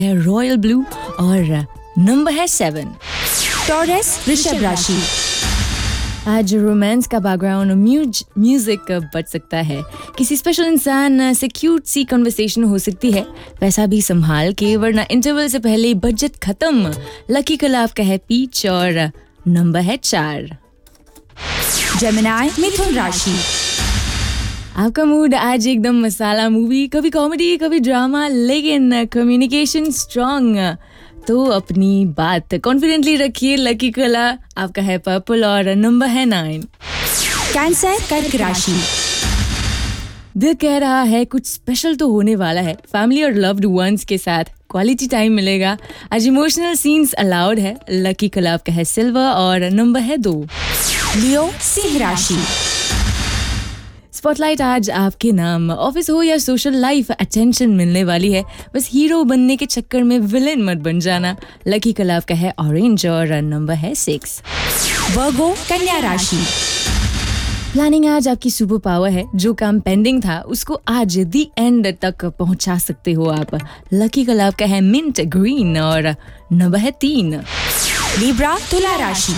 है royal blue और number है 7। टॉरस वृषभ राशि। आज रोमांस का बैकग्राउंड म्यूजिक बज सकता है। किसी स्पेशल इंसान से क्यूट सी कन्वर्सेशन हो सकती है। पैसा भी संभाल के, वरना इंटरवल से पहले बजट खत्म। लकी कलर आपका है पीच और नंबर है 4। जेमिनी मिथुन राशि। आपका मूड आज एकदम मसाला मूवी, कभी कॉमेडी कभी ड्रामा, लेकिन कम्युनिकेशन स्ट्रांग। तो अपनी बात कॉन्फिडेंटली रखिए। लकी कलर आपका है पर्पल और नंबर है 9। कैंसर कर्क राशि। दिल कह रहा है कुछ स्पेशल तो होने वाला है। फैमिली और लव्ड वंस के साथ क्वालिटी टाइम मिलेगा। आज इमोशनल सीन्स अलाउड है। लकी कलर आपका है सिल्वर और नंबर है 2। लियो सिंह राशि। स्पॉटलाइट आज आपके नाम। ऑफिस हो या सोशल लाइफ, अटेंशन मिलने वाली है। बस हीरो बनने के चक्कर में विलेन मत बन जाना। लकी कलर आपका है ऑरेंज और नंबर है 6। वर्गो कन्या राशि। प्लानिंग आज आपकी सुपर पावर है। जो काम पेंडिंग था उसको आज दी एंड तक पहुंचा सकते हो आप। लकी कलर आपका है मिंट ग्रीन और नंबर है 3। लिब्रा तुला राशि।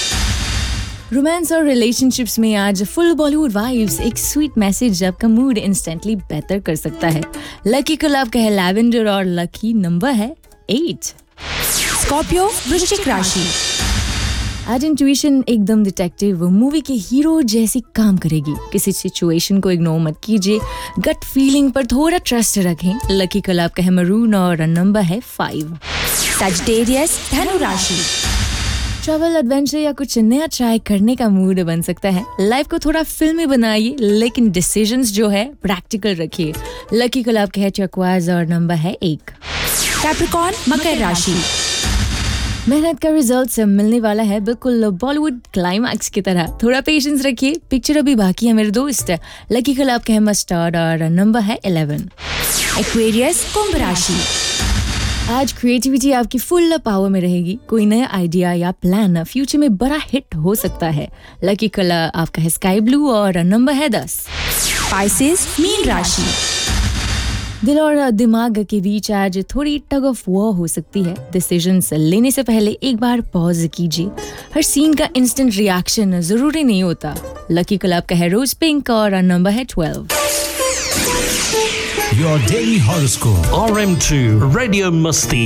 रोमांस और रिलेशनशिप्स में आज फुल बॉलीवुड वाइब्स। एक स्वीट मैसेज आपका मूड इंस्टेंटली बेहतर कर सकता है। लकी कलर आपका है लैवेंडर और लकी नंबर है 8। स्कॉर्पियो वृश्चिक राशि। आज इंट्यूशन एकदम डिटेक्टिव मूवी के हीरो जैसी काम करेगी। किसी सिचुएशन को इग्नोर मत कीजिए। गट फीलिंग पर थोड़ा ट्रस्ट रखें। लकी कलर आपका है मरून और नंबर है 5। सजिटेरियस धनु राशि। ट्रैवल, एडवेंचर या कुछ नया ट्राई करने का मूड बन सकता है। लाइफ को थोड़ा फिल्मी बनाइए, लेकिन डिसीजंस जो है प्रैक्टिकल रखिए। लकी कलर आपका है टर्क्वाइज और नंबर है 1। कैप्रिकॉर्न मकर राशि। मेहनत का रिजल्ट मिलने वाला है, बिल्कुल बॉलीवुड क्लाइमैक्स की तरह। थोड़ा पेशेंस रखिए, पिक्चर अभी बाकी है मेरे दोस्त। लकी कलर आपका है मस्टर्ड और नंबर है 11। एक्वेरियस कुंभ राशि। आज क्रिएटिविटी आपकी फुल पावर में रहेगी। कोई नया आइडिया या प्लान फ्यूचर में बड़ा हिट हो सकता है। लकी कलर आपका है स्काई ब्लू और नंबर है 10। पाइसेस मीन राशि। दिल और दिमाग के बीच आज थोड़ी टग ऑफ वॉर हो सकती है। डिसीजंस लेने से पहले एक बार पॉज कीजिए। हर सीन का इंस्टेंट रिएक्शन जरूरी नहीं होता। लकी कलर आपका है रोज पिंक और नंबर है 12। Your daily horoscope. RM2 Radio Musti.